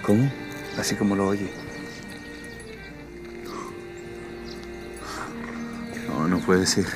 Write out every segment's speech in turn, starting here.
¿Cómo? Así como lo oye. No, no puede ser.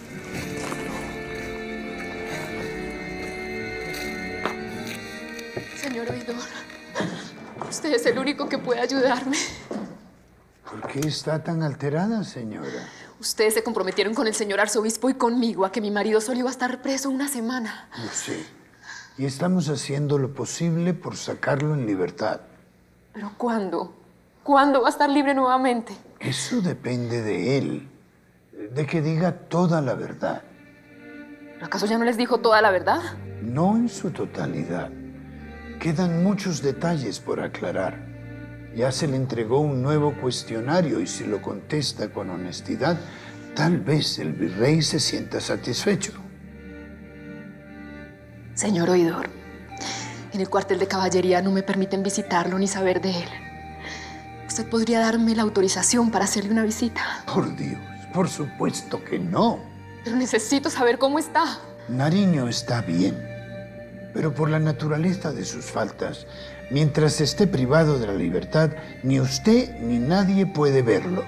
Señor oidor, usted es el único que puede ayudarme. ¿Por qué está tan alterada, señora? Ustedes se comprometieron con el señor arzobispo y conmigo a que mi marido solo iba a estar preso una semana. Lo sé. Y estamos haciendo lo posible por sacarlo en libertad. ¿Pero cuándo? ¿Cuándo va a estar libre nuevamente? Eso depende de él, de que diga toda la verdad. ¿Pero acaso ya no les dijo toda la verdad? No en su totalidad. Quedan muchos detalles por aclarar. Ya se le entregó un nuevo cuestionario y si lo contesta con honestidad, tal vez el virrey se sienta satisfecho. Señor oidor, en el cuartel de caballería no me permiten visitarlo ni saber de él. ¿Usted podría darme la autorización para hacerle una visita? Por Dios, por supuesto que no. Pero necesito saber cómo está. Nariño está bien, pero por la naturaleza de sus faltas, mientras esté privado de la libertad, ni usted ni nadie puede verlo.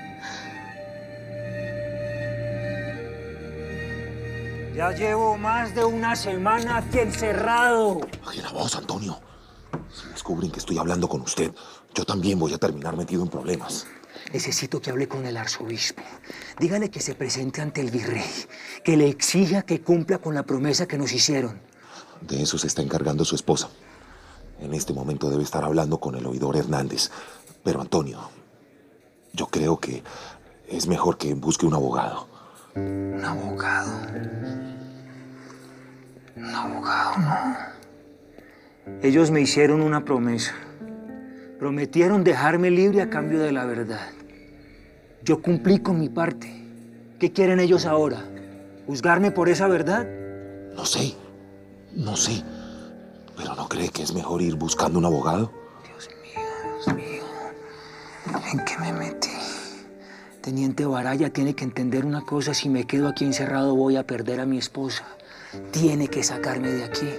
Ya llevo más de una semana aquí encerrado. Baje la voz, Antonio. Si descubren que estoy hablando con usted, yo también voy a terminar metido en problemas. Necesito que hable con el arzobispo. Dígale que se presente ante el virrey, que le exija que cumpla con la promesa que nos hicieron. De eso se está encargando su esposa. En este momento debe estar hablando con el oidor Hernández. Pero, Antonio, yo creo que es mejor que busque un abogado. ¿Un abogado? Un abogado, no. Ellos me hicieron una promesa. Prometieron dejarme libre a cambio de la verdad. Yo cumplí con mi parte. ¿Qué quieren ellos ahora? ¿Juzgarme por esa verdad? No sé. ¿Pero no cree que es mejor ir buscando un abogado? Dios mío. ¿En qué me metí? Teniente Baraya tiene que entender una cosa. Si me quedo aquí encerrado voy a perder a mi esposa. Tiene que sacarme de aquí.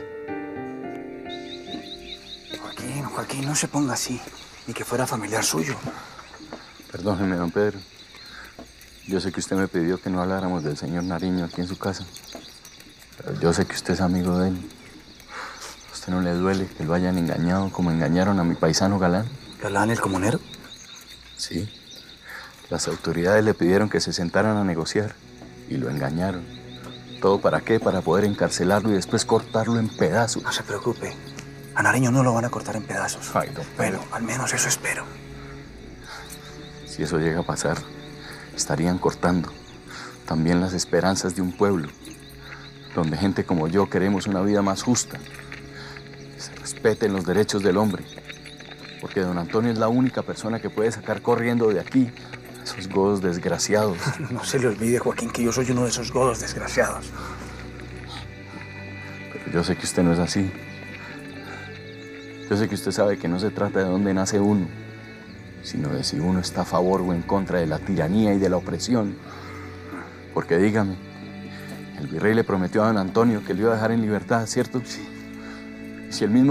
Joaquín, no se ponga así. Ni que fuera familiar suyo. Perdóneme, don Pedro. Yo sé que usted me pidió que no habláramos del señor Nariño aquí en su casa. Pero yo sé que usted es amigo de él. ¿A usted no le duele que lo hayan engañado como engañaron a mi paisano Galán? ¿Galán, el comunero? Sí. Las autoridades le pidieron que se sentaran a negociar y lo engañaron. ¿Todo para qué? Para poder encarcelarlo y después cortarlo en pedazos. No se preocupe. A Nariño no lo van a cortar en pedazos. Ay, don Pedro. Bueno, al menos eso espero. Si eso llega a pasar, estarían cortando también las esperanzas de un pueblo donde gente como yo queremos una vida más justa, que se respeten los derechos del hombre, porque don Antonio es la única persona que puede sacar corriendo de aquí a esos godos desgraciados. No se le olvide, Joaquín, que yo soy uno de esos godos desgraciados. Pero yo sé que usted no es así. Yo sé que usted sabe que no se trata de dónde nace uno, sino de si uno está a favor o en contra de la tiranía y de la opresión. Porque dígame, el virrey le prometió a don Antonio que lo iba a dejar en libertad, ¿cierto? Sí. Y si el mismo